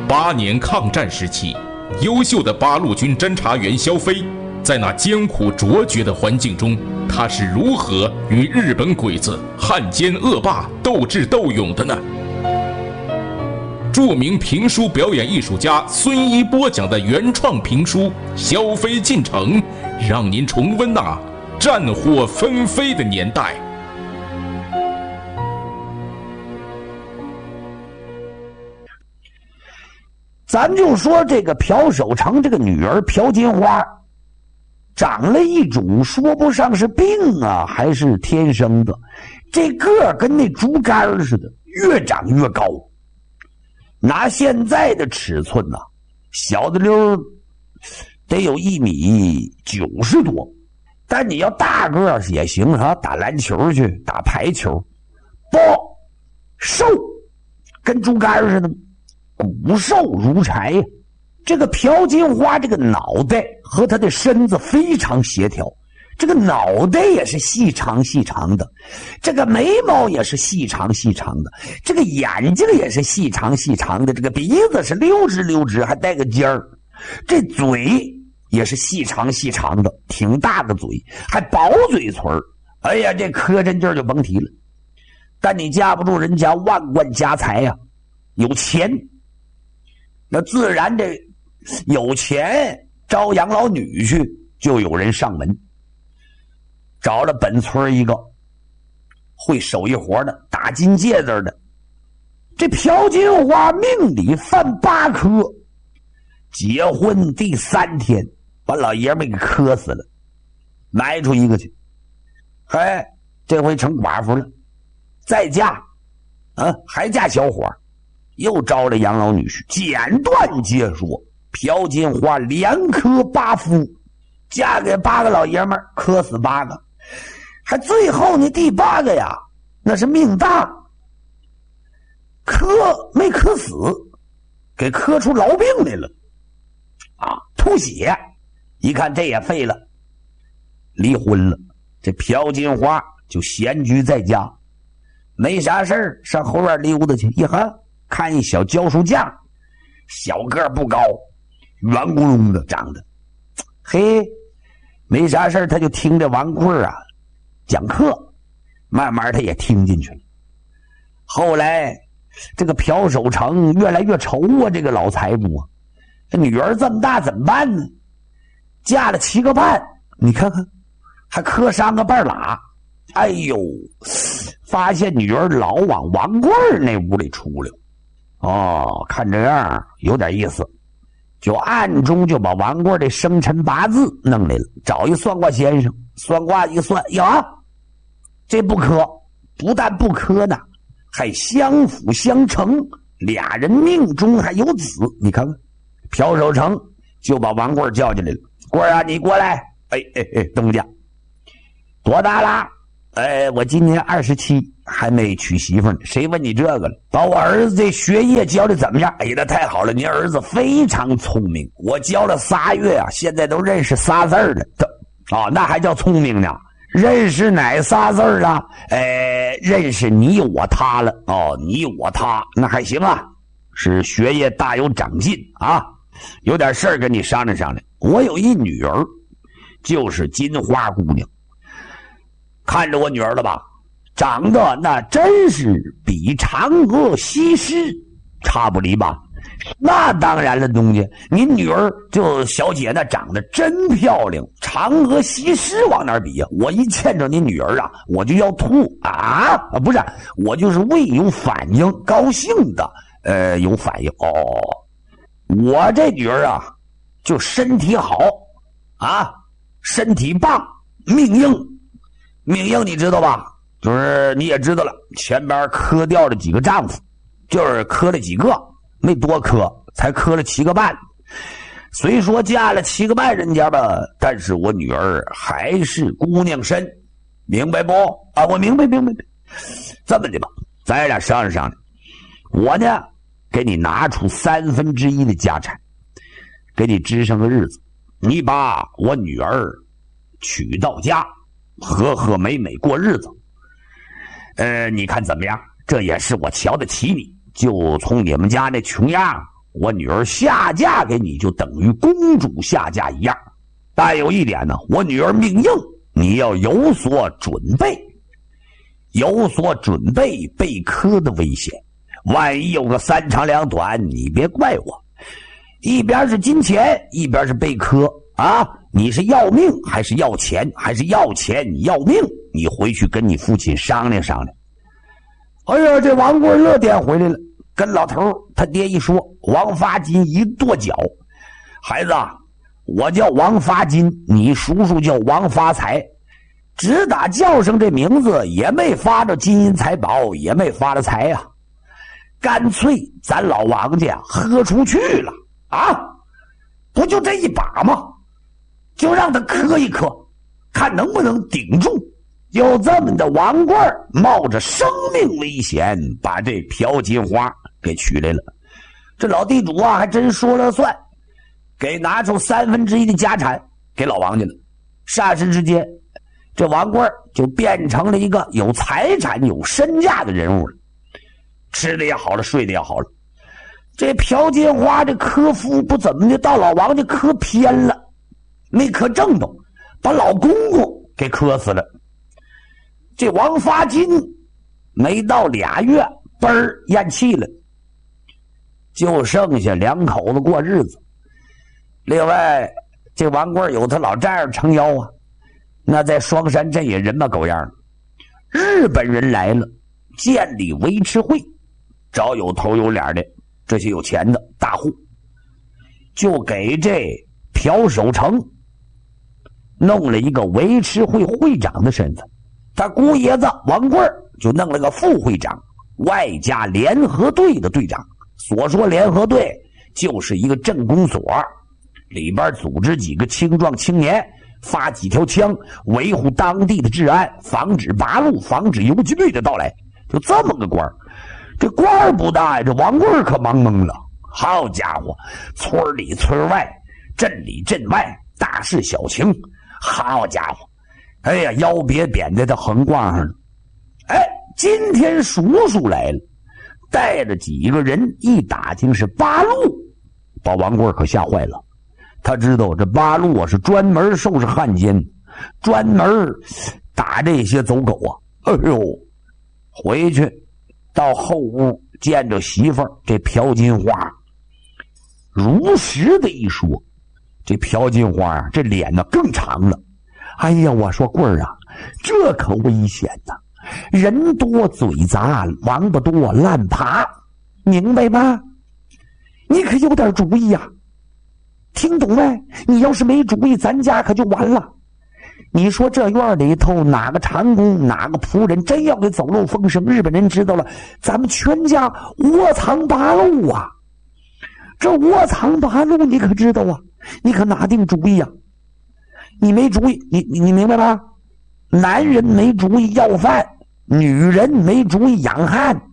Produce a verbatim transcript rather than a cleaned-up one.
八年抗战时期，优秀的八路军侦察员肖飞，在那艰苦卓绝的环境中，他是如何与日本鬼子、汉奸恶霸斗智斗勇的呢？著名评书表演艺术家孙一播讲的原创评书《肖飞进城》，让您重温那战火纷飞的年代。 咱就说这个朴守成这个女儿朴金花，长了一种说不上是病啊还是天生的，这个跟那竹竿似的，越长越高。拿现在的尺寸呢、啊，小的溜得有一米九十多，但你要大个也行啊，打篮球去，打排球，不瘦，跟竹竿似的。骨瘦如柴呀，这个朴金花这个脑袋和她的身子非常协调，这个脑袋也是细长细长的，这个眉毛也是细长细长的，这个眼睛也是细长细长的，这个鼻子是溜直溜直还带个尖儿，这嘴也是细长细长的，挺大的嘴，还薄嘴唇。哎呀，这磕碜劲儿就甭提了。但你架不住人家万贯家财呀、啊，有钱。那自然这有钱招养老女婿，就有人上门，找了本村一个会手艺活的打金戒指的。这朴金花命里犯八科，结婚第三天把老爷们给磕死了，埋出一个去。哎，这回成寡妇了，再嫁啊，还嫁小伙，又招了养老女婿。简短接说，朴金花连磕八夫，嫁给八个老爷们，磕死八个，还最后那第八个呀，那是命大，磕没磕死，给磕出痨病来了啊，吐血。一看这也废了，离婚了。这朴金花就闲居在家，没啥事儿上后院溜达去。一看看一小教书匠，小个不高，圆咕隆的长得，嘿，没啥事他就听这王贵啊讲课，慢慢他也听进去了。后来这个朴守成越来越愁啊，这个老财主啊，这女儿这么大怎么办呢？嫁了七个半，你看看还磕三个半拉，哎呦，发现女儿老往王贵那屋里出溜。哦，看这样有点意思，就暗中就把王贵的生辰八字弄来了，找一算卦先生，算卦一算，呀，这不磕，不但不磕呢，还相辅相成，俩人命中还有子。你看看，朴守成就把王贵叫进来了，贵啊，你过来。哎哎哎，东家多大了？哎，我今年二十七，还没娶媳妇呢。谁问你这个了？把我儿子这学业教的怎么样？哎，那太好了，您儿子非常聪明。我教了仨月啊，现在都认识仨字了。哦，那还叫聪明呢？认识哪仨字啊？哎，认识你我他了。哦，你我他，那还行啊，是学业大有长进啊。有点事儿跟你商量商量。我有一女儿，就是金花姑娘。看着我女儿了吧，长得那真是比嫦娥西施差不离吧？那当然了，东家，您女儿就小姐那长得真漂亮，嫦娥西施往哪儿比呀？我一见着您女儿啊，我就要吐啊！不是，我就是胃有反应，高兴的，呃，有反应哦。我这女儿啊，就身体好啊，身体棒，命硬。命硬你知道吧？就是你也知道了，前边磕掉了几个丈夫，就是磕了几个，没多磕，才磕了七个半。虽说嫁了七个半人家吧，但是我女儿还是姑娘身，明白不？啊，我明白明白。这么的吧，咱俩商量商量，我呢给你拿出三分之一的家产，给你支上个日子，你把我女儿娶到家，和和美美过日子。呃，你看怎么样？这也是我瞧得起你，就从你们家那穷样， 我女儿下嫁给你，就等于公主下嫁一样。但有一点呢，我女儿命硬，你要有所准备，有所准备被磕的危险。万一有个三长两短，你别怪我。一边是金钱，一边是被磕啊！你是要命还是要钱，还是要钱你要命？你回去跟你父亲商量商量。哎呀，这王贵乐颠回来了，跟老头他爹一说，王发金一跺脚：“孩子，我叫王发金，你叔叔叫王发财，只打叫声这名字，也没发着金银财宝，也没发着财呀、啊。干脆咱老王家喝出去了。”啊，不就这一把吗？就让他磕一磕，看能不能顶住。就这么的，王贵冒着生命危险把这朴金花给娶来了。这老地主啊，还真说了算，给拿出三分之一的家产给老王家了。霎时之间，这王贵就变成了一个有财产、有身价的人物了，吃的也好了，睡的也好了。这朴金花这磕夫不怎么的，到老王家磕偏了，没磕正道，把老公公给磕死了。这王发金没到俩月，嘣儿咽气了，就剩下两口子过日子。另外，这王贵有他老丈人撑腰啊，那在双山镇也人模狗样。日本人来了，建立维持会，找有头有脸的这些有钱的大户，就给这朴守成弄了一个维持会会长的身份，他姑爷子王贵就弄了个副会长，外加联合队的队长。所说联合队就是一个镇公所，里边组织几个青壮青年，发几条枪，维护当地的治安，防止八路，防止游击队的到来，就这么个官儿。这官儿不大呀，这王贵可忙懵了。好家伙，村里村外，镇里镇外，大事小情，好家伙，哎呀，腰别扁在他横挂上了。哎，今天叔叔来了，带着几个人，一打听是八路，把王贵可吓坏了。他知道这八路啊是专门收拾汉奸，专门打这些走狗啊。哎呦，回去到后屋见着媳妇儿这朴金花，如实的一说，这朴金花啊，这脸呢更长了。哎呀，我说贵儿啊，这可危险呐！人多嘴杂，王八多烂爬，明白吗？你可有点主意呀、啊，听懂没？你要是没主意，咱家可就完了。你说这院里头哪个长工哪个仆人真要给走漏风声，日本人知道了，咱们全家窝藏八路啊！这窝藏八路你可知道啊？你可拿定主意啊！你没主意，你你你明白吗？男人没主意要饭，女人没主意养汉。